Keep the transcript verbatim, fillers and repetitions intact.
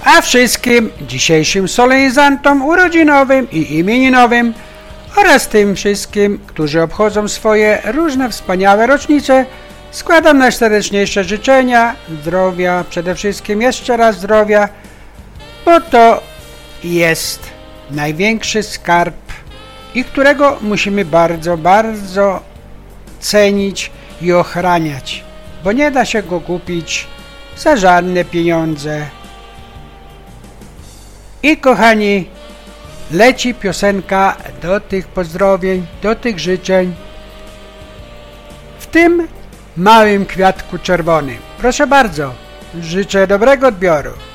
A wszystkim dzisiejszym solenizantom urodzinowym i imieninowym oraz tym wszystkim, którzy obchodzą swoje różne wspaniałe rocznice, składam najserdeczniejsze życzenia, zdrowia, przede wszystkim jeszcze raz zdrowia, bo to jest największy skarb i którego musimy bardzo, bardzo cenić i ochraniać, bo nie da się go kupić za żadne pieniądze. I kochani, leci piosenka do tych pozdrowień, do tych życzeń w tym małym kwiatku czerwonym. Proszę bardzo, życzę dobrego odbioru.